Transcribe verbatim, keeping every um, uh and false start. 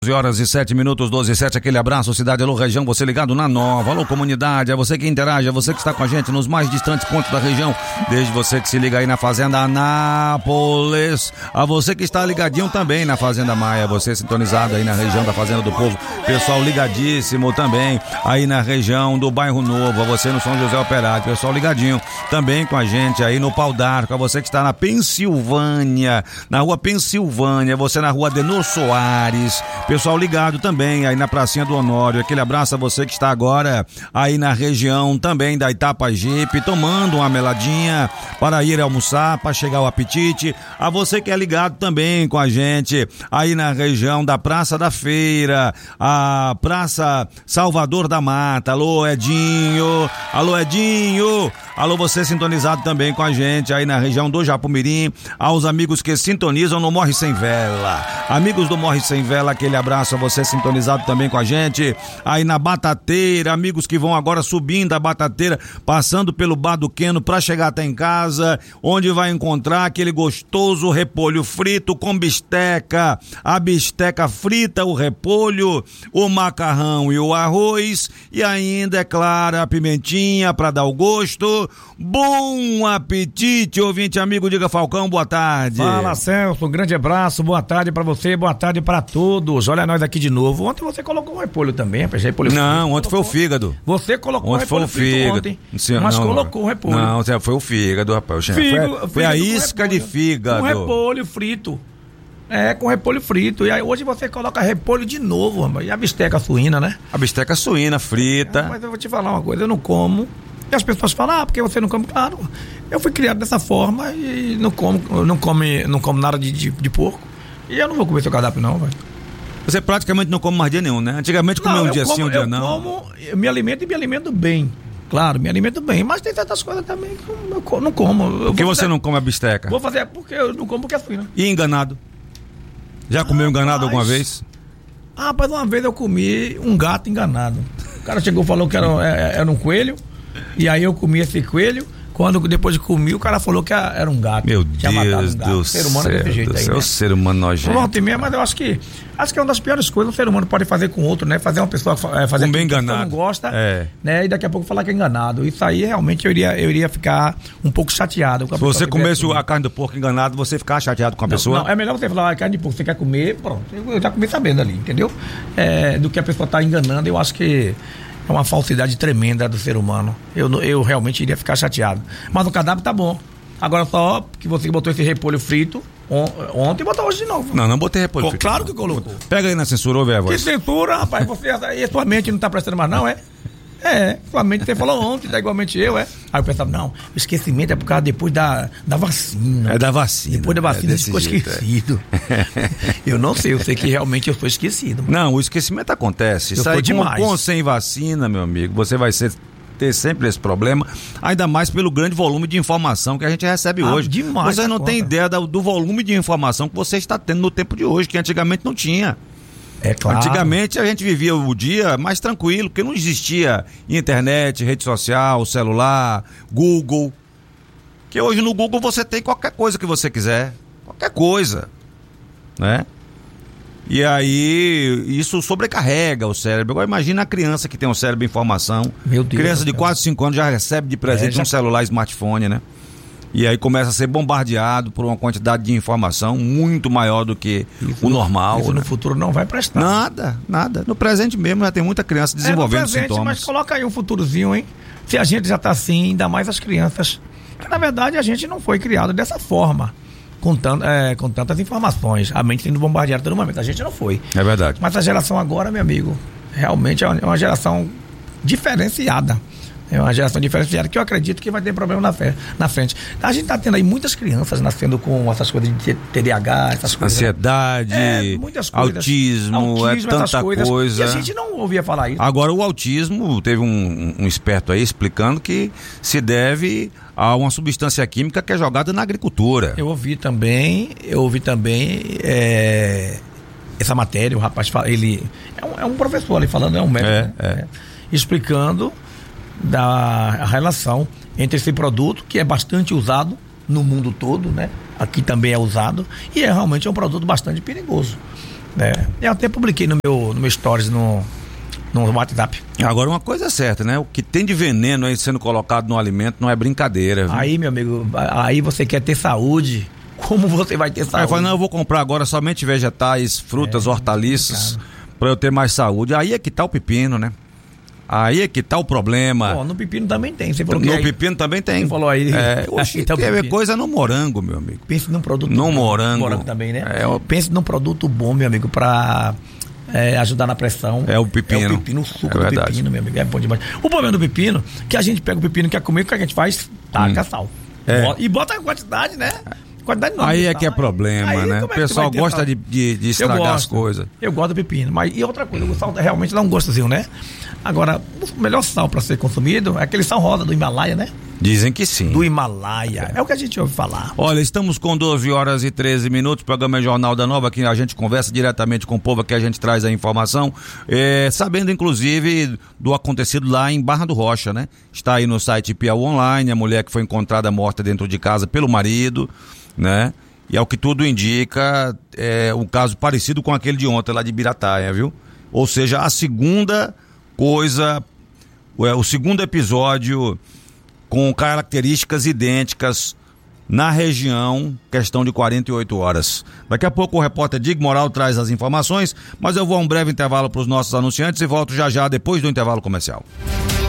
doze horas e sete minutos, doze e sete, aquele abraço, cidade, alô, região, você ligado na nova, alô, comunidade, é você que interage, é você que está com a gente nos mais distantes pontos da região, desde você que se liga aí na Fazenda Anápolis, a você que está ligadinho também na Fazenda Maia, você sintonizado aí na região da Fazenda do Povo, pessoal ligadíssimo também aí na região do Bairro Novo, a você no São José Operário, pessoal ligadinho também com a gente aí no Pau d'Arco, a você que está na Pensilvânia, na rua Pensilvânia, você na rua Adenor Soares, pessoal ligado também aí na Pracinha do Honório, aquele abraço a você que está agora aí na região também da Itapajipe, tomando uma meladinha para ir almoçar, para chegar o apetite, a você que é ligado também com a gente aí na região da Praça da Feira, a Praça Salvador da Mata, alô Edinho, alô Edinho, alô você sintonizado também com a gente aí na região do Japumirim, aos amigos que sintonizam no Morre Sem Vela, amigos do Morre Sem Vela, aquele abraço a você sintonizado também com a gente aí na Batateira, amigos que vão agora subindo a Batateira, passando pelo Bar do Queno para chegar até em casa, onde vai encontrar aquele gostoso repolho frito com bisteca, a bisteca frita, o repolho, o macarrão e o arroz e ainda, é claro, a pimentinha para dar o gosto. Bom apetite, ouvinte amigo, diga Falcão, boa tarde. Fala, Celso, um grande abraço, boa tarde pra você, boa tarde pra todos. Olha nós aqui de novo. Ontem você colocou um repolho também, rapaz, repolho Não, frito. ontem foi o fígado. Você colocou ontem um repolho foi o fígado. ontem, Sim, mas não, colocou um repolho. Não, foi o fígado, rapaz. Figo, foi foi a isca de fígado. Com repolho frito. É, com repolho frito. E aí hoje você coloca repolho de novo, rapaz. E a bisteca suína, né? A bisteca suína frita. É, mas eu vou te falar uma coisa, eu não como. E as pessoas falam, ah, porque você não come? Claro, eu fui criado dessa forma e não como, não come, não como nada de, de, de porco. E eu não vou comer seu cardápio não, velho. Você praticamente não come mais dia nenhum, né? Antigamente comia um dia sim, um dia não. Eu como, eu me alimento e me alimento bem. Claro, me alimento bem, mas tem certas coisas também que eu, eu não como. Por que você fazer, não come a bisteca? Vou fazer porque eu não como porque é suína. E enganado? Já comeu ah, enganado alguma vez? Ah, rapaz, uma vez eu comi um gato enganado. O cara chegou e falou que era, era um coelho. E aí eu comi esse coelho, quando depois de comi, o cara falou que era um gato. Meu Deus um gato. do céu, ser humano é desse jeito aí, é o né? ser humano nojento. Pronto, e mesmo, mas eu acho que acho que é uma das piores coisas que um ser humano pode fazer com outro, né? Fazer uma pessoa é, fazer um bem que enganado. não gosta, é. né? E daqui a pouco falar que é enganado. Isso aí realmente eu iria, eu iria ficar um pouco chateado. Se você comesse a carne do porco enganado, você ficar chateado com a não, pessoa? Não, é melhor você falar, ah, carne de porco, você quer comer, pronto. Eu já comi sabendo ali, entendeu? É, do que a pessoa tá enganando, eu acho que é uma falsidade tremenda do ser humano. Eu, eu realmente iria ficar chateado. Mas o cardápio tá bom. Agora só que você botou esse repolho frito on, ontem e botou hoje de novo. Não, não botei repolho Pô, frito. Claro que colocou. Pega aí na censura, ô velho. Que censura, rapaz? Você, e sua mente não tá prestando mais não, é? É, sua mente, você falou ontem, tá igualmente eu, é? Aí eu pensava, não, o esquecimento é por causa depois da, da vacina. É da vacina. Depois da vacina é ficou jeito, esquecido. É. Eu não sei, eu sei que realmente eu sou esquecido. Mano. Não, o esquecimento acontece. Isso aí com, com sem vacina, meu amigo, você vai ser, ter sempre esse problema, ainda mais pelo grande volume de informação que a gente recebe ah, hoje. Demais. Você não tem ideia do, do volume de informação que você está tendo no tempo de hoje, que antigamente não tinha. É claro. Antigamente a gente vivia o dia mais tranquilo, porque não existia internet, rede social, celular, Google. Que hoje no Google você tem qualquer coisa que você quiser. Qualquer coisa. Né? E aí isso sobrecarrega o cérebro. Agora imagina a criança que tem um cérebro em formação. Meu Deus. Criança de quatro, cinco anos já recebe de presente é, já... um celular, smartphone, né? E aí começa a ser bombardeado por uma quantidade de informação muito maior do que isso, o normal. Isso né? no futuro não vai prestar. Nada, nada. No presente mesmo já tem muita criança desenvolvendo é, no presente, sintomas. Mas coloca aí um futurozinho, hein? Se a gente já tá assim, ainda mais as crianças. Na verdade, a gente não foi criado dessa forma, com, tant, é, com tantas informações. A mente sendo bombardeada todo momento. A gente não foi. É verdade. Mas a geração agora, meu amigo, realmente é uma geração diferenciada. É uma geração diferenciada que eu acredito que vai ter problema na, fe- na frente. A gente tá tendo aí muitas crianças nascendo com essas coisas de T D A H, essas coisas. Ansiedade, é, muitas coisas. Autismo, autismo, é tanta coisas, coisa. E a gente não ouvia falar isso. Agora o autismo, teve um, um esperto aí explicando que se deve a uma substância química que é jogada na agricultura. Eu ouvi também, eu ouvi também é, essa matéria, o rapaz fala, ele é um, é um professor ali falando, é um médico, é, né? é. É, explicando da relação entre esse produto que é bastante usado no mundo todo, né? Aqui também é usado e é realmente um produto bastante perigoso. É, eu até publiquei no meu, no meu stories no, no WhatsApp. Agora uma coisa é certa, né? O que tem de veneno aí sendo colocado no alimento não é brincadeira, viu? Aí, meu amigo, aí você quer ter saúde, como você vai ter saúde? Aí fala, não, eu vou comprar agora somente vegetais, frutas, é, hortaliças, para eu ter mais saúde. Aí é que tá o pepino, né? Aí é que tá o problema. Bom, no pepino também tem. Você falou no que aí, pepino também tem. Você falou aí. É, oxi, tá tem coisa no morango, meu amigo. Pense num produto no bom. morango. morango também, né? É, o... Pense num produto bom, meu amigo, pra é, ajudar na pressão. É o pepino. É o pepino, o suco é do pepino, meu amigo. É bom demais. O problema do pepino, que a gente pega o pepino, quer comer, o que a gente faz? Taca hum. sal. É. Bota, e bota a quantidade, né? Quantidade não, aí é que é problema, aí, né? O pessoal é gosta de, de, de estragar as coisas. Eu gosto do pepino, mas e outra coisa, o sal realmente dá um gostozinho, né? Agora, o melhor sal para ser consumido é aquele sal rosa do Himalaia, né? Dizem que sim. Do Himalaia. É, é o que a gente ouve falar. Olha, estamos com doze horas e treze minutos, programa Jornal da Nova, que a gente conversa diretamente com o povo, que a gente traz a informação, é, sabendo inclusive do acontecido lá em Barra do Rocha, né? Está aí no site Piauí Online, a mulher que foi encontrada morta dentro de casa pelo marido, né? E ao que tudo indica, é um caso parecido com aquele de ontem lá de Birataia, viu? Ou seja, a segunda coisa, o segundo episódio com características idênticas na região, questão de quarenta e oito horas. Daqui a pouco o repórter Dig Moral traz as informações, mas eu vou a um breve intervalo para os nossos anunciantes e volto já já depois do intervalo comercial.